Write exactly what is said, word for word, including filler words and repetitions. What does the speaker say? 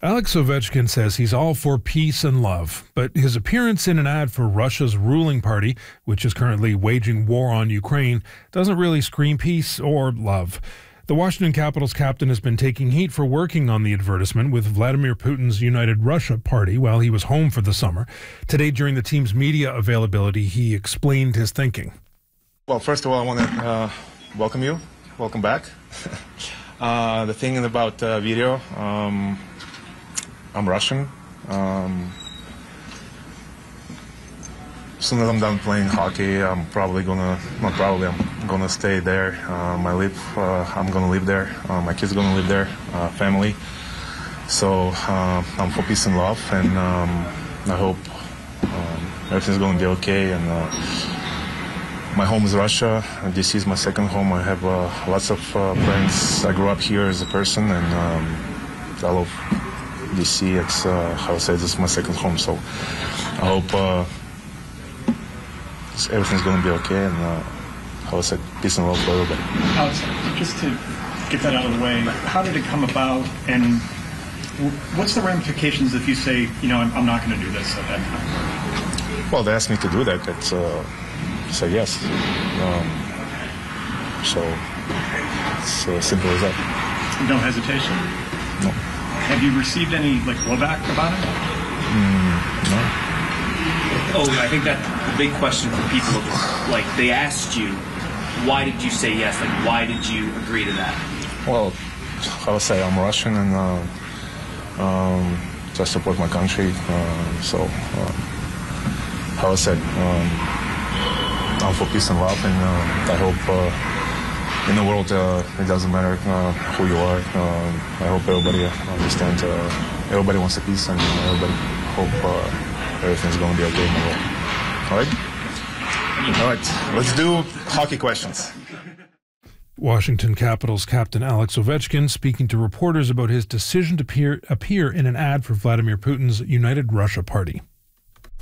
Alex Ovechkin says he's all for peace and love, but his appearance in an ad for Russia's ruling party, which is currently waging war on Ukraine, doesn't really scream peace or love. The Washington Capitals captain has been taking heat for working on the advertisement with Vladimir Putin's United Russia Party while he was home for the summer. Today, during the team's media availability, he explained his thinking. Well, first of all, I want to uh, welcome you. Welcome back. uh, the thing about uh, video, um, I'm Russian. Um, as soon as I'm done playing hockey, I'm probably gonna, not probably, I'm gonna stay there. Um, I live, uh, I'm gonna live there. Uh, my kids are gonna live there, uh, family. So uh, I'm for peace and love, and um, I hope um, everything's gonna be okay. And uh, my home is Russia. D C is my second home. I have uh, lots of uh, friends. I grew up here as a person, and um, I love D C. It's, uh, how I say, this is my second home, so I hope uh, everything's going to be okay, and uh, how I said, peace and love for everybody. Alex, just to get that out of the way, how did it come about, and what's the ramifications if you say, you know, I'm, I'm not going to do this at that time? Well, they asked me to do that. It's uh, say yes. Um, so it's uh, simple as that. No hesitation? No. Have you received any like blowback about it? Mm, no. Oh, I think that the big question for people is, like, they asked you, why did you say yes? Like, why did you agree to that? Well, how I say, I'm Russian, and uh, um, just support my country. Uh, so, uh, how I said, um, I'm for peace and love, and uh, I hope. Uh, In the world, uh, it doesn't matter uh, who you are. Uh, I hope everybody understands. Uh, everybody wants a peace, and everybody hope uh, everything's going to be okay in the world. All right? All right. Let's do hockey questions. Washington Capitals captain Alex Ovechkin speaking to reporters about his decision to appear, appear in an ad for Vladimir Putin's United Russia Party.